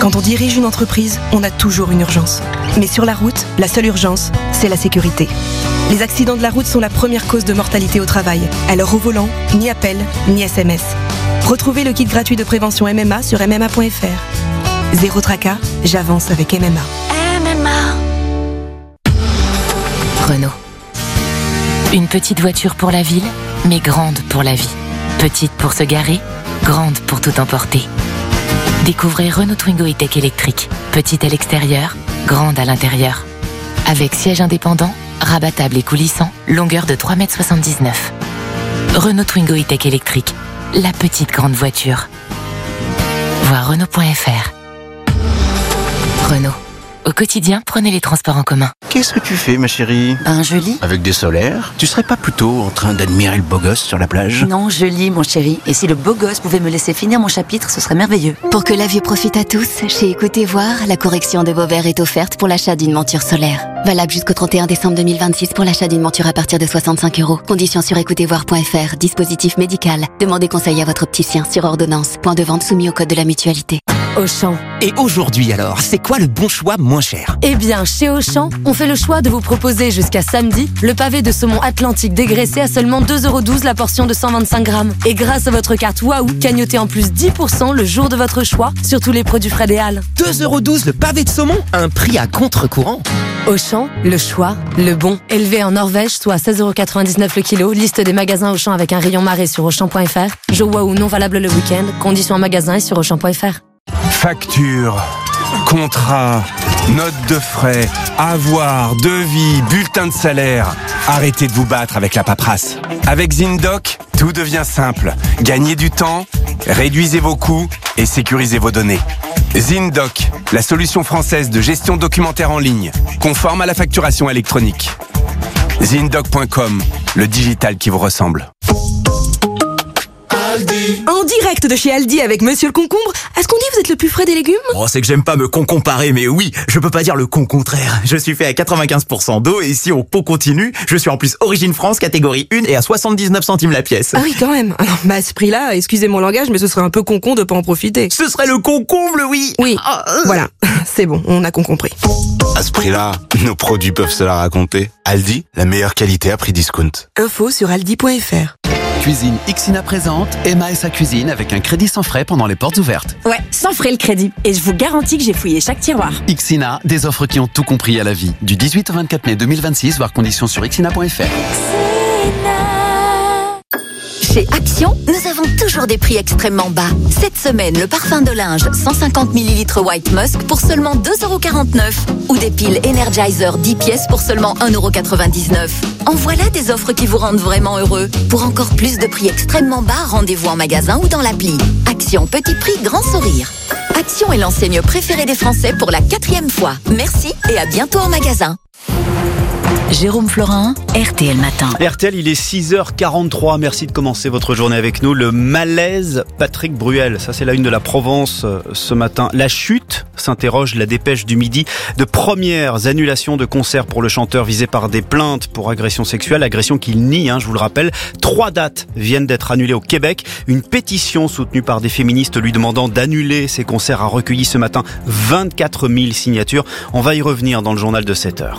Quand on dirige une entreprise, on a toujours une urgence. Mais sur la route, la seule urgence, c'est la sécurité. Les accidents de la route sont la première cause de mortalité au travail. Alors au volant, ni appel, ni SMS. Retrouvez le kit gratuit de prévention MMA sur MMA.fr. Zéro tracas, j'avance avec MMA. MMA. Renault. Une petite voiture pour la ville, mais grande pour la vie. Petite pour se garer, grande pour tout emporter. Découvrez Renault Twingo E-Tech électrique. Petite à l'extérieur, grande à l'intérieur. Avec siège indépendant, rabattable et coulissant, longueur de 3,79 m. Renault Twingo E-Tech électrique. La petite grande voiture. Voir Renault.fr. Renault. Au quotidien, prenez les transports en commun. Qu'est-ce que tu fais, ma chérie? Je lis. Avec des solaires? Tu serais pas plutôt en train d'admirer le beau gosse sur la plage? Non, je lis, mon chéri. Et si le beau gosse pouvait me laisser finir mon chapitre, ce serait merveilleux. Pour que la vue profite à tous, chez Écoutez Voir, la correction de vos verres est offerte pour l'achat d'une monture solaire. Valable jusqu'au 31 décembre 2026 pour l'achat d'une monture à partir de 65 €. Conditions sur écoutezvoir.fr. Dispositif médical. Demandez conseil à votre opticien sur ordonnance. Point de vente soumis au code de la mutualité. Auchan. Et aujourd'hui alors, c'est quoi le bon choix moins cher? Eh bien, chez Auchan, on fait le choix de vous proposer jusqu'à samedi le pavé de saumon atlantique dégraissé à seulement 2,12 € la portion de 125 grammes. Et grâce à votre carte Waouh, cagnotez en plus 10% le jour de votre choix sur tous les produits Fred et Halles. 2,12 € le pavé de saumon? Un prix à contre-courant. Auchan, le choix, le bon. Élevé en Norvège, soit 16,99 € le kilo. Liste des magasins Auchan avec un rayon marée sur Auchan.fr. Jour Waouh non valable le week-end. Conditions en magasin et sur Auchan.fr. Facture, contrat, note de frais, avoir, devis, bulletin de salaire. Arrêtez de vous battre avec la paperasse. Avec ZinDoc, tout devient simple. Gagnez du temps, réduisez vos coûts et sécurisez vos données. ZinDoc, la solution française de gestion documentaire en ligne, conforme à la facturation électronique. ZinDoc.com, le digital qui vous ressemble. En direct de chez Aldi avec Monsieur le Concombre, est-ce qu'on dit vous êtes le plus frais des légumes? Oh, c'est que j'aime pas me comparer, mais oui, je peux pas dire le contraire. Je suis fait à 95% d'eau et si on continue, je suis en plus Origine France, catégorie 1 et à 79 centimes la pièce. Ah oui, quand même. Alors, à ce prix-là, excusez mon langage, mais ce serait un peu concon de pas en profiter. Ce serait le concomble, oui. Oui, voilà, c'est bon, on a compris. À ce prix-là, nos produits peuvent se la raconter. Aldi, la meilleure qualité à prix discount. Info sur aldi.fr. Cuisine Ixina présente Emma et sa cuisine avec un crédit sans frais pendant les portes ouvertes. Ouais, sans frais le crédit. Et je vous garantis que j'ai fouillé chaque tiroir. Ixina, des offres qui ont tout compris à la vie. Du 18 au 24 mai 2026, voir conditions sur ixina.fr. Chez Action, nous avons toujours des prix extrêmement bas. Cette semaine, le parfum de linge 150 ml White Musk pour seulement 2,49 € ou des piles Energizer 10 pièces pour seulement 1,99 €. En voilà des offres qui vous rendent vraiment heureux. Pour encore plus de prix extrêmement bas, rendez-vous en magasin ou dans l'appli. Action, petit prix, grand sourire. Action est l'enseigne préférée des Français pour la 4e fois. Merci et à bientôt en magasin. Jérôme Florin, RTL Matin. RTL, il est 6h43. Merci de commencer votre journée avec nous. Le malaise Patrick Bruel. Ça, c'est la une de la Provence ce matin. La chute, s'interroge la Dépêche du Midi. De premières annulations de concerts pour le chanteur visé par des plaintes pour agression sexuelle. Agression qu'il nie, je vous le rappelle. 3 dates viennent d'être annulées au Québec. Une pétition soutenue par des féministes lui demandant d'annuler ses concerts a recueilli ce matin 24 000 signatures. On va y revenir dans le journal de 7h.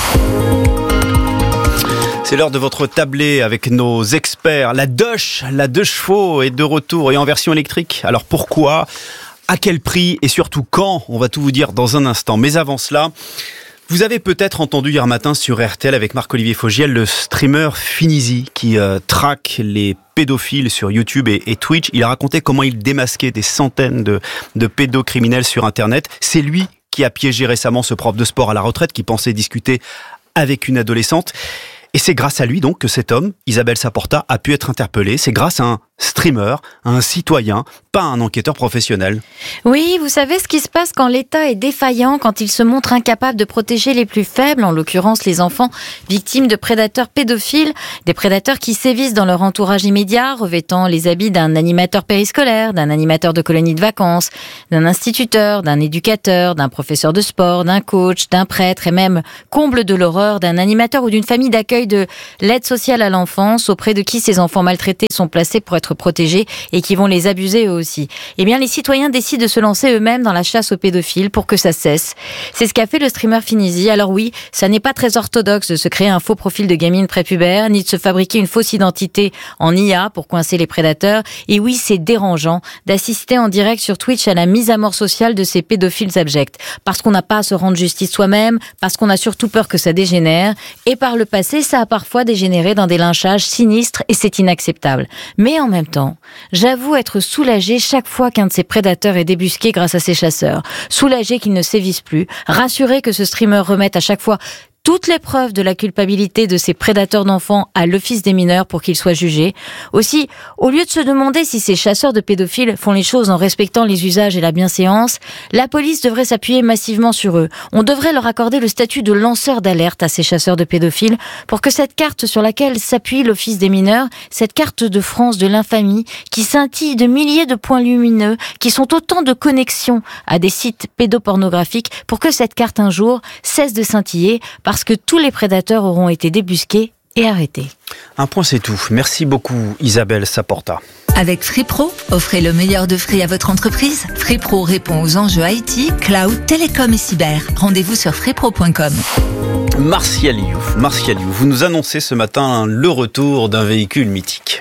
C'est l'heure de votre tablé avec nos experts. La 2 chevaux est de retour et en version électrique. Alors pourquoi ? À quel prix ? Et surtout quand ? On va tout vous dire dans un instant. Mais avant cela, vous avez peut-être entendu hier matin sur RTL avec Marc-Olivier Fogiel le streamer Finizy qui traque les pédophiles sur YouTube et Twitch. Il a raconté comment il démasquait des centaines de pédocriminels sur Internet. C'est lui qui a piégé récemment ce prof de sport à la retraite qui pensait discuter avec une adolescente. Et c'est grâce à lui donc que cet homme, Isabelle Saporta, a pu être interpellé. C'est grâce à un streamer, à un citoyen, pas un enquêteur professionnel. Oui, vous savez ce qui se passe quand l'État est défaillant, quand il se montre incapable de protéger les plus faibles, en l'occurrence les enfants victimes de prédateurs pédophiles, des prédateurs qui sévissent dans leur entourage immédiat, revêtant les habits d'un animateur périscolaire, d'un animateur de colonie de vacances, d'un instituteur, d'un éducateur, d'un professeur de sport, d'un coach, d'un prêtre et même, comble de l'horreur, d'un animateur ou d'une famille d'accueil accueil de l'aide sociale à l'enfance, auprès de qui ces enfants maltraités sont placés pour être protégés et qui vont les abuser eux aussi. Eh bien, les citoyens décident de se lancer eux-mêmes dans la chasse aux pédophiles pour que ça cesse. C'est ce qu'a fait le streamer Finizi. Alors oui, ça n'est pas très orthodoxe de se créer un faux profil de gamine prépubère, ni de se fabriquer une fausse identité en IA pour coincer les prédateurs. Et oui, c'est dérangeant d'assister en direct sur Twitch à la mise à mort sociale de ces pédophiles abjects. Parce qu'on n'a pas à se rendre justice soi-même, parce qu'on a surtout peur que ça dégénère. Et par le passé, ça a parfois dégénéré dans des lynchages sinistres et c'est inacceptable. Mais en même temps, j'avoue être soulagée chaque fois qu'un de ces prédateurs est débusqué grâce à ces chasseurs. Soulagée qu'ils ne sévissent plus, rassurée que ce streamer remette à chaque fois toutes les preuves de la culpabilité de ces prédateurs d'enfants à l'Office des mineurs pour qu'ils soient jugés. Aussi, au lieu de se demander si ces chasseurs de pédophiles font les choses en respectant les usages et la bienséance, la police devrait s'appuyer massivement sur eux. On devrait leur accorder le statut de lanceur d'alerte à ces chasseurs de pédophiles pour que cette carte sur laquelle s'appuie l'Office des mineurs, cette carte de France de l'infamie qui scintille de milliers de points lumineux, qui sont autant de connexions à des sites pédopornographiques, pour que cette carte un jour cesse de scintiller parce que tous les prédateurs auront été débusqués et arrêtés. Un point, c'est tout. Merci beaucoup, Isabelle Saporta. Avec Free Pro, offrez le meilleur de Free à votre entreprise. Free Pro répond aux enjeux IT, cloud, télécom et cyber. Rendez-vous sur freepro.com. Martial Youf, vous nous annoncez ce matin le retour d'un véhicule mythique.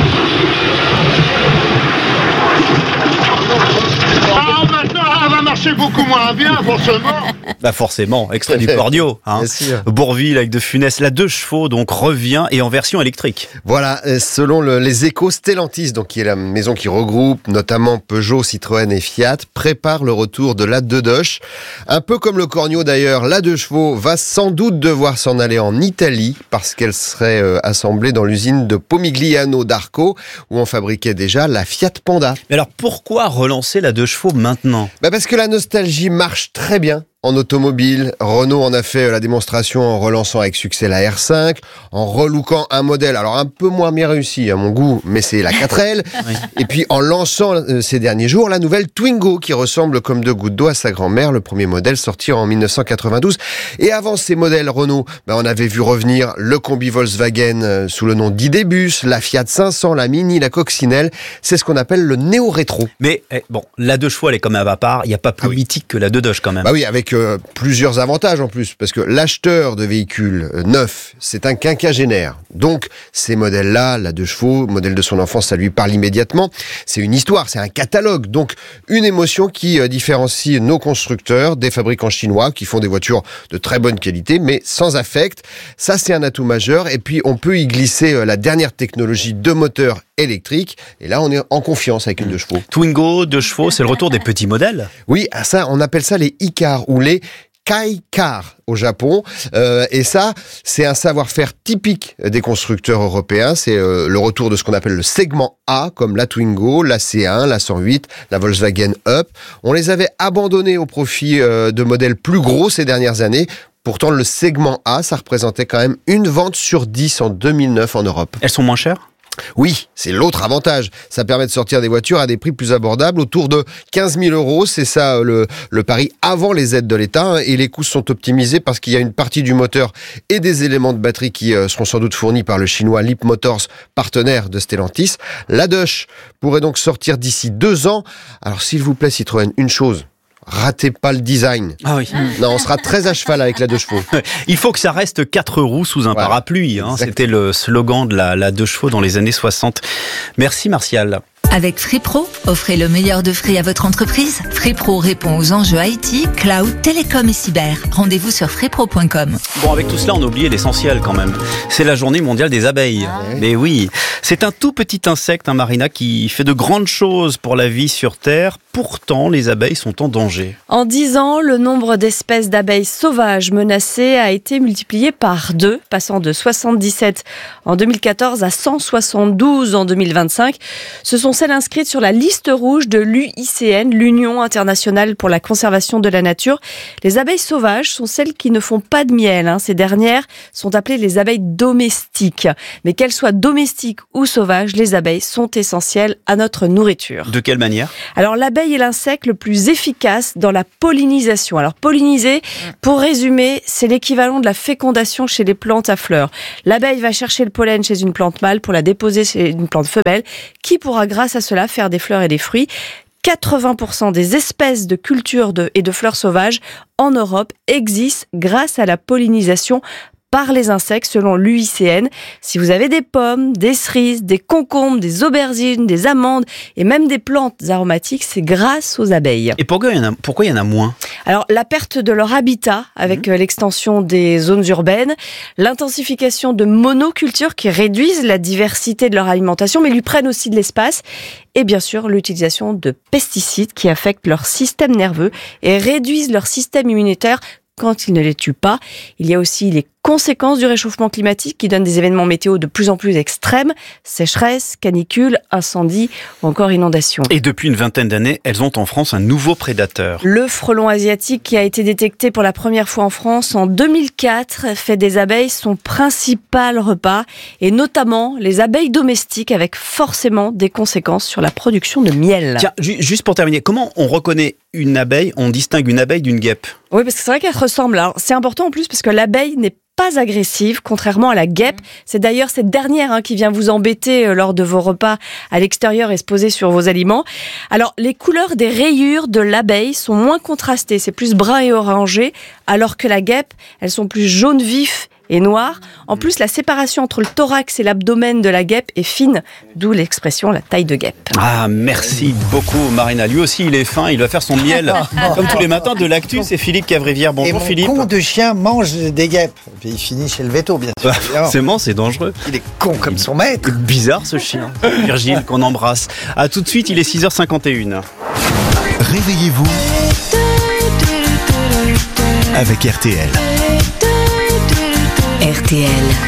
C'est beaucoup moins bien, forcément. Bah forcément, extrait du Cordio. Hein. Bourvil avec de Funès. La 2 chevaux donc revient et en version électrique. Voilà, selon les Échos, Stellantis, donc qui est la maison qui regroupe notamment Peugeot, Citroën et Fiat, prépare le retour de la 2 Doche. Un peu comme le Cornio d'ailleurs, la 2 chevaux va sans doute devoir s'en aller en Italie parce qu'elle serait assemblée dans l'usine de Pomigliano d'Arco où on fabriquait déjà la Fiat Panda. Mais alors pourquoi relancer la 2 chevaux maintenant ? Parce que la nostalgie marche très bien en automobile. Renault en a fait la démonstration en relançant avec succès la R5, en relooking un modèle, alors un peu moins bien réussi à mon goût, mais c'est la 4L. Oui. Et puis en lançant ces derniers jours la nouvelle Twingo qui ressemble comme 2 gouttes d'eau à sa grand-mère, le premier modèle sorti en 1992. Et avant ces modèles Renault, on avait vu revenir le combi Volkswagen sous le nom d'Idebus, la Fiat 500, la Mini, la Coccinelle. C'est ce qu'on appelle le néo-rétro. Mais bon, la 2 chevaux elle est quand même à part, il n'y a pas plus mythique que la 2 Doge quand même. Bah oui, avec plusieurs avantages en plus, parce que l'acheteur de véhicules neufs, c'est un quinquagénaire. Donc, ces modèles-là, la 2 chevaux, modèle de son enfance, ça lui parle immédiatement. C'est une histoire, c'est un catalogue. Donc, une émotion qui différencie nos constructeurs des fabricants chinois qui font des voitures de très bonne qualité, mais sans affect. Ça, c'est un atout majeur. Et puis, on peut y glisser la dernière technologie de moteur électrique. Et là, on est en confiance avec une 2 chevaux. Twingo, 2 chevaux, c'est le retour des petits modèles. Oui, ça, on appelle ça les e-cars ou les Kai-car au Japon. Et ça, c'est un savoir-faire typique des constructeurs européens. C'est le retour de ce qu'on appelle le segment A, comme la Twingo, la C1, la 108, la Volkswagen Up. On les avait abandonnés au profit de modèles plus gros ces dernières années. Pourtant, le segment A, ça représentait quand même une vente sur 10 en 2009 en Europe. Elles sont moins chères ? Oui, c'est l'autre avantage. Ça permet de sortir des voitures à des prix plus abordables, autour de 15 000 €. C'est ça le pari avant les aides de l'État. Et les coûts sont optimisés parce qu'il y a une partie du moteur et des éléments de batterie qui seront sans doute fournis par le chinois Leap Motors, partenaire de Stellantis. La Doche pourrait donc sortir d'ici 2 ans. Alors s'il vous plaît Citroën, une chose. Ratez pas le design. Ah oui. Non, on sera très à cheval avec la 2 chevaux. Il faut que ça reste 4 roues sous un parapluie. Hein. C'était le slogan de la 2 chevaux dans les années 60. Merci Martial. Avec Free Pro, offrez le meilleur de Free à votre entreprise. Free Pro répond aux enjeux IT, cloud, télécom et cyber. Rendez-vous sur freepro.com. Bon, avec tout cela, on a oublié l'essentiel quand même. C'est la journée mondiale des abeilles. Mais oui, c'est un tout petit insecte, Marina, qui fait de grandes choses pour la vie sur Terre. Pourtant, les abeilles sont en danger. En 10 ans, le nombre d'espèces d'abeilles sauvages menacées a été multiplié par 2, passant de 77 en 2014 à 172 en 2025. Ce sont celles inscrites sur la liste rouge de l'UICN, l'Union internationale pour la conservation de la nature. Les abeilles sauvages sont celles qui ne font pas de miel. Ces dernières sont appelées les abeilles domestiques. Mais qu'elles soient domestiques ou sauvages, les abeilles sont essentielles à notre nourriture. De quelle manière ? Alors l'abeille est l'insecte le plus efficace dans la pollinisation. Alors polliniser, pour résumer, c'est l'équivalent de la fécondation chez les plantes à fleurs. L'abeille va chercher le pollen chez une plante mâle pour la déposer chez une plante femelle qui pourra grâce à cela faire des fleurs et des fruits. 80% des espèces de cultures et de fleurs sauvages en Europe existent grâce à la pollinisation par les insectes selon l'UICN. Si vous avez des pommes, des cerises, des concombres, des aubergines, des amandes et même des plantes aromatiques, c'est grâce aux abeilles. Et pourquoi il y en a moins ? Alors, la perte de leur habitat avec l'extension des zones urbaines, l'intensification de monocultures qui réduisent la diversité de leur alimentation mais lui prennent aussi de l'espace et bien sûr l'utilisation de pesticides qui affectent leur système nerveux et réduisent leur système immunitaire quand ils ne les tuent pas. Il y a aussi les conséquences du réchauffement climatique qui donnent des événements météo de plus en plus extrêmes, sécheresse, canicule, incendies ou encore inondations. Et depuis une vingtaine d'années, elles ont en France un nouveau prédateur. Le frelon asiatique qui a été détecté pour la première fois en France en 2004 fait des abeilles son principal repas et notamment les abeilles domestiques avec forcément des conséquences sur la production de miel. Tiens, juste pour terminer, comment on reconnaît une abeille, on distingue une abeille d'une guêpe ? Oui, parce que c'est vrai qu'elles ressemblent. Alors, c'est important en plus parce que l'abeille n'est pas agressive, contrairement à la guêpe. C'est d'ailleurs cette dernière qui vient vous embêter lors de vos repas à l'extérieur et se poser sur vos aliments. Alors, les couleurs des rayures de l'abeille sont moins contrastées. C'est plus brun et orangé, alors que la guêpe, elles sont plus jaune vif et noir. En plus, la séparation entre le thorax et l'abdomen de la guêpe est fine, d'où l'expression la taille de guêpe. Ah, merci beaucoup Marina. Lui aussi, il est fin, il va faire son miel. Comme tous les matins de l'Actu, c'est Philippe Cavrivière. Bonjour Philippe. Et mon con de chien mange des guêpes. Puis il finit chez le veto, bien sûr. C'est dangereux. Il est con comme son maître. Bizarre ce chien. Virgile, qu'on embrasse. À tout de suite, il est 6h51. Réveillez-vous avec RTL. RTL,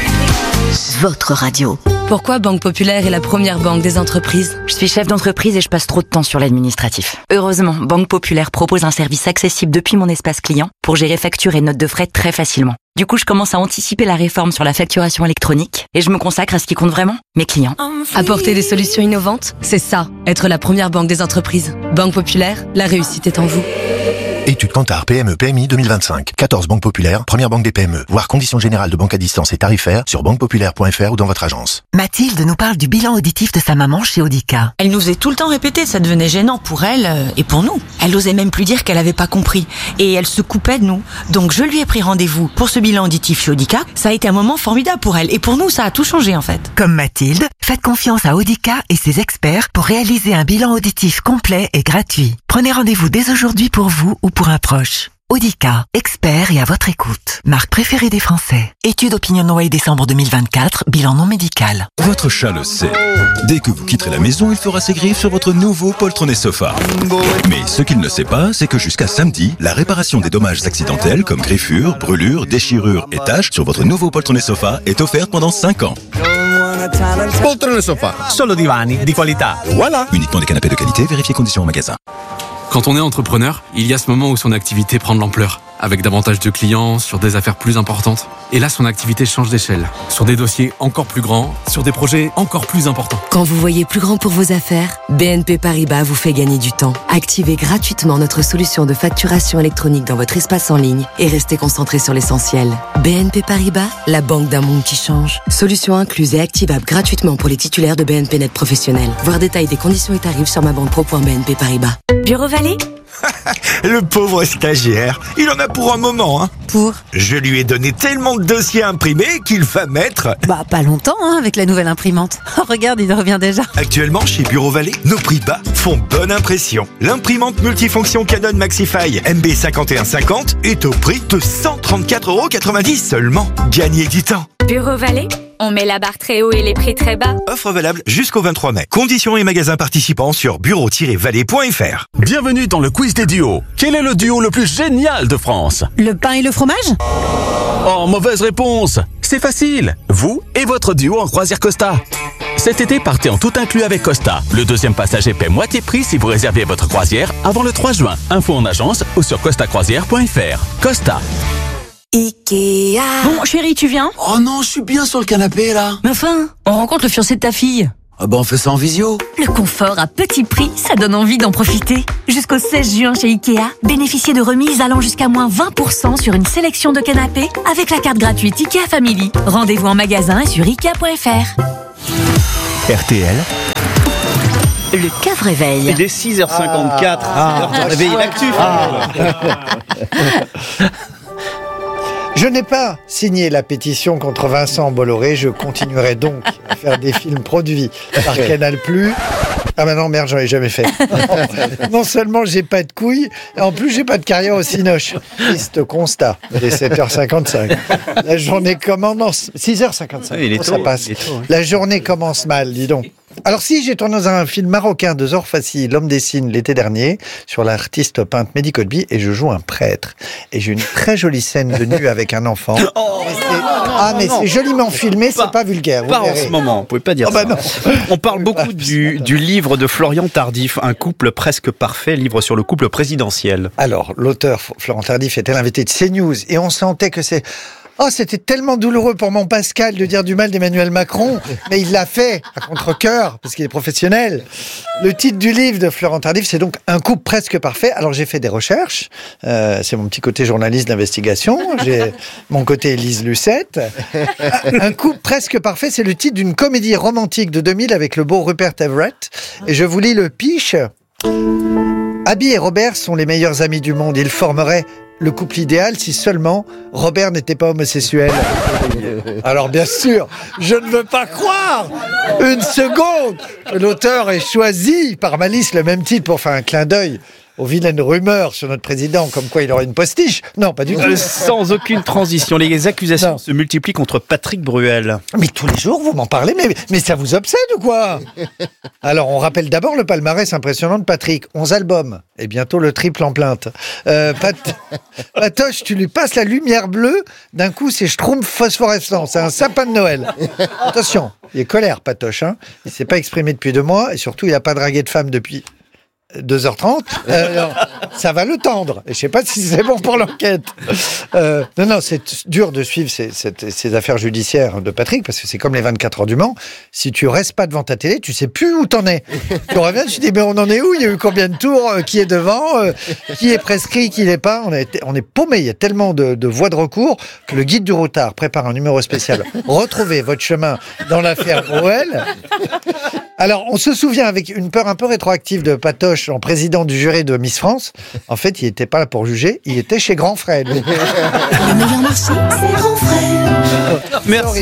votre radio. Pourquoi Banque Populaire est la première banque des entreprises ? Je suis chef d'entreprise et je passe trop de temps sur l'administratif. Heureusement, Banque Populaire propose un service accessible depuis mon espace client pour gérer factures et notes de frais très facilement. Du coup, je commence à anticiper la réforme sur la facturation électronique et je me consacre à ce qui compte vraiment, mes clients. Apporter des solutions innovantes, c'est ça, être la première banque des entreprises. Banque Populaire, la réussite est en vous. Étude Kantar PME PMI 2025. 14 banques populaires, première banque des PME. Voir conditions générales de banque à distance et tarifaires sur banquepopulaire.fr ou dans votre agence. Mathilde nous parle du bilan auditif de sa maman chez Audica. Elle nous faisait tout le temps répéter, ça devenait gênant pour elle et pour nous. Elle osait même plus dire qu'elle avait pas compris et elle se coupait de nous. Donc je lui ai pris rendez-vous pour ce bilan auditif chez Audica. Ça a été un moment formidable pour elle et pour nous, ça a tout changé en fait. Comme Mathilde, faites confiance à Audica et ses experts pour réaliser un bilan auditif complet et gratuit. Prenez rendez-vous dès aujourd'hui pour vous ou pour un proche. Audica, expert et à votre écoute. Marque préférée des Français. Étude OpinionWay décembre 2024, bilan non médical. Votre chat le sait. Dès que vous quitterez la maison, il fera ses griffes sur votre nouveau poltronné sofa. Mais ce qu'il ne sait pas, c'est que jusqu'à samedi, la réparation des dommages accidentels comme griffures, brûlures, déchirures et taches sur votre nouveau poltronné sofa est offerte pendant 5 ans. Poltrone sofa, solo divani di qualità. Voilà. Uniquement des canapés de qualité, vérifiez conditions en magasin. Quand on est entrepreneur, il y a ce moment où son activité prend de l'ampleur, avec davantage de clients, sur des affaires plus importantes. Et là, son activité change d'échelle, sur des dossiers encore plus grands, sur des projets encore plus importants. Quand vous voyez plus grand pour vos affaires, BNP Paribas vous fait gagner du temps. Activez gratuitement notre solution de facturation électronique dans votre espace en ligne et restez concentré sur l'essentiel. BNP Paribas, la banque d'un monde qui change. Solution incluse et activable gratuitement pour les titulaires de BNP Net Professionnel. Voir détail des conditions et tarifs sur mabanquepro.bnp Paribas. Bureau Vallée ? Le pauvre stagiaire, il en a pour un moment, hein. Pour ? Je lui ai donné tellement de dossiers imprimés qu'il va mettre... Bah, pas longtemps, avec la nouvelle imprimante. Regarde, il revient déjà. Actuellement, chez Bureau Vallée, nos prix bas font bonne impression. L'imprimante multifonction Canon Maxify MB5150 est au prix de 134,90€ seulement. Gagnez du temps. Bureau Vallée ? On met la barre très haut et les prix très bas. Offre valable jusqu'au 23 mai. Conditions et magasins participants sur bureau-vallée.fr. Bienvenue dans le quiz des duos. Quel est le duo le plus génial de France ? Le pain et le fromage ? Oh, mauvaise réponse. C'est facile. Vous et votre duo en croisière Costa. Cet été, partez en tout inclus avec Costa. Le deuxième passager paie moitié prix si vous réservez votre croisière avant le 3 juin. Info en agence ou sur costacroisière.fr. Costa. Ikea. Bon, chérie, tu viens? Oh non, je suis bien sur le canapé, là. Mais enfin, on rencontre le fiancé de ta fille. Ah bah on fait ça en visio. Le confort à petit prix, ça donne envie d'en profiter. Jusqu'au 16 juin chez Ikea, bénéficiez de remises allant jusqu'à moins 20% sur une sélection de canapés avec la carte gratuite Ikea Family. Rendez-vous en magasin et sur Ikea.fr. RTL. Le cave réveil. Il est 6h54. Réveil l'actu. Je n'ai pas signé la pétition contre Vincent Bolloré. Je continuerai donc à faire des films produits par Canal+. Ah bah non, merde, j'en ai jamais fait. Non seulement j'ai pas de couilles, en plus j'ai pas de carrière au Cinoche. Triste constat. Il est 7h55. La journée commence... Non, 6h55. Il est tôt, ça passe. il est tôt, hein. La journée commence mal, dis donc. Alors si, j'ai tourné dans un film marocain de Zor Fassi, L'homme des signes, l'été dernier, sur l'artiste peintre Mehdi Kolbi, et je joue un prêtre. Et j'ai une très jolie scène de nu avec un enfant. Mais c'est joliment filmé, c'est pas vulgaire. Pas en ce moment, vous pouvez pas dire ça. Non. On parle beaucoup du livre de Florian Tardif, Un couple presque parfait, livre sur le couple présidentiel. Alors, l'auteur Florian Tardif était l'invité de CNews, et on sentait que c'était tellement douloureux pour mon Pascal de dire du mal d'Emmanuel Macron, mais il l'a fait à contre-cœur, parce qu'il est professionnel. Le titre du livre de Florent Tardif, c'est donc Un couple presque parfait. Alors j'ai fait des recherches, c'est mon petit côté journaliste d'investigation, j'ai mon côté Élise Lucette. Un couple presque parfait, c'est le titre d'une comédie romantique de 2000 avec le beau Rupert Everett, et je vous lis le pitch. Abby et Robert sont les meilleurs amis du monde, ils formeraient le couple idéal si seulement Robert n'était pas homosexuel. Alors bien sûr, je ne veux pas croire une seconde que l'auteur ait choisi par malice le même titre pour faire un clin d'œil aux vilaines rumeurs sur notre président, comme quoi il aurait une postiche. Non, pas du tout. Sans aucune transition, les accusations se multiplient contre Patrick Bruel. Mais tous les jours, vous m'en parlez, mais ça vous obsède ou quoi? Alors, on rappelle d'abord le palmarès impressionnant de Patrick. 11 albums, et bientôt le triple en plainte. Patoche, tu lui passes la lumière bleue, d'un coup, c'est schtroumpf phosphorescent. C'est un sapin de Noël. Attention, il est colère, Patoche. Hein. Il ne s'est pas exprimé depuis 2 mois, et surtout, il n'a pas dragué de femme depuis 2h30, ça va le tendre. Et je sais pas si c'est bon pour l'enquête. Non, c'est dur de suivre ces affaires judiciaires de Patrick, parce que c'est comme les 24 heures du Mans. Si tu restes pas devant ta télé, tu sais plus où t'en es. Tu reviens, tu te dis, mais on en est où? Il y a eu combien de tours? Qui est devant? Qui est prescrit? Qui l'est pas? On est paumé. Il y a tellement de voies de recours que le guide du routard prépare un numéro spécial. Retrouvez votre chemin dans l'affaire Bruel. Alors, on se souvient avec une peur un peu rétroactive de Patoche en président du jury de Miss France. En fait, il n'était pas là pour juger, il était chez Grand Frère. Le meilleur merci, c'est Grand Frère.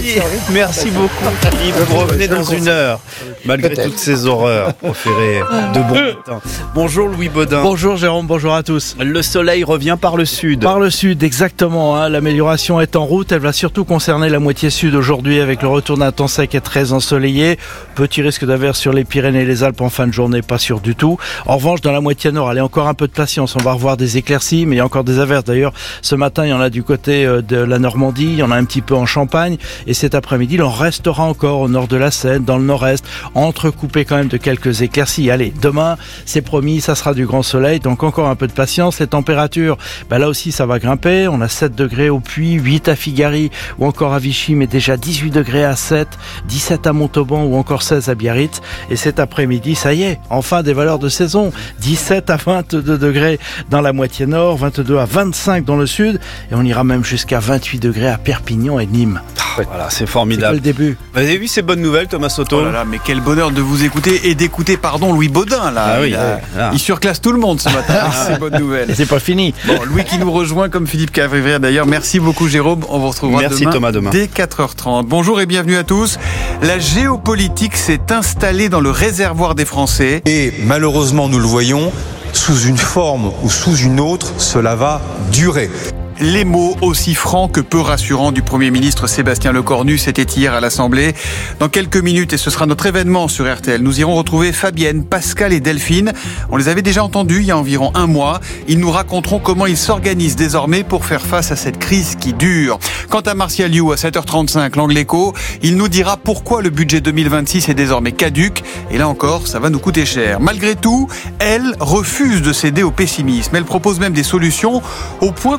Merci beaucoup, Philippe. Vous revenez dans 1 heure, malgré toutes ces horreurs proférées de bon matin. Bonjour Louis Baudin. Bonjour Jérôme, bonjour à tous. Le soleil revient par le sud. Par le sud, exactement. Hein. L'amélioration est en route. Elle va surtout concerner la moitié sud aujourd'hui avec le retour d'un temps sec et très ensoleillé. Petit risque d'averse sur les Pyrénées et les Alpes en fin de journée, pas sûr du tout. En revanche, dans la moitié nord, allez, encore un peu de patience. On va revoir des éclaircies, mais il y a encore des averses. D'ailleurs, ce matin, il y en a du côté de la Normandie, il y en a un petit peu en Champagne. Et cet après-midi, il en restera encore au nord de la Seine, dans le nord-est, entrecoupé quand même de quelques éclaircies. Allez, demain, c'est promis, ça sera du grand soleil, donc encore un peu de patience. Les températures, là aussi, ça va grimper. On a 7 degrés au Puy, 8 à Figari ou encore à Vichy, mais déjà 18 degrés à 7, 17 à Montauban ou encore 16 à Biarritz. Et cet après-midi, ça y est, enfin des valeurs de saison. 17 à 22 degrés dans la moitié nord, 22 à 25 dans le sud, et on ira même jusqu'à 28 degrés à Perpignan et Nîmes. Voilà, c'est formidable. C'est le début. Vous avez vu ces bonnes nouvelles, Thomas Soto? Oh là là, mais quel bonheur de vous écouter et d'écouter, Louis Baudin, là. Ah oui, il surclasse tout le monde ce matin. C'est bonne nouvelle. Et c'est pas fini. Bon, Louis qui nous rejoint comme Philippe Cavrivière d'ailleurs. Merci beaucoup Jérôme. On vous retrouvera demain dès 4h30. Bonjour et bienvenue à tous. La géopolitique s'est installée dans le réservoir des Français. Et malheureusement, nous le voyons, sous une forme ou sous une autre, cela va durer. Les mots aussi francs que peu rassurants du Premier ministre Sébastien Lecornu, c'était hier à l'Assemblée. Dans quelques minutes, et ce sera notre événement sur RTL, nous irons retrouver Fabienne, Pascal et Delphine. On les avait déjà entendus il y a environ 1 mois. Ils nous raconteront comment ils s'organisent désormais pour faire face à cette crise qui dure. Quant à Martial You, à 7h35, l'Angle Écho, il nous dira pourquoi le budget 2026 est désormais caduc. Et là encore, ça va nous coûter cher. Malgré tout, elle refuse de céder au pessimisme. Elle propose même des solutions au point qu'on peut se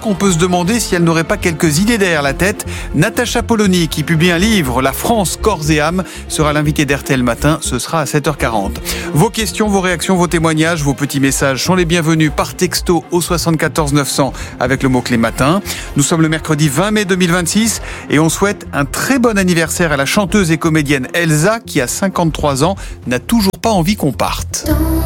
demander si elle n'aurait pas quelques idées derrière la tête. Natacha Polony, qui publie un livre, La France, corps et âme, sera l'invitée d'RTL Matin. Ce sera à 7h40. Vos questions, vos réactions, vos témoignages, vos petits messages sont les bienvenus par texto au 74 900 avec le mot-clé matin. Nous sommes le mercredi 20 mai 2026 et on souhaite un très bon anniversaire à la chanteuse et comédienne Elsa qui, à 53 ans, n'a toujours pas envie qu'on parte.